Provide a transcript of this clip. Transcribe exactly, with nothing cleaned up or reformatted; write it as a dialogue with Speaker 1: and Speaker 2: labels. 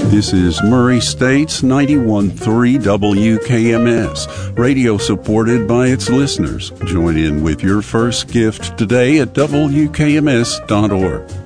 Speaker 1: This is Murray State's ninety-one point three W K M S, radio supported by its listeners. Join in with your first gift today at W K M S dot org.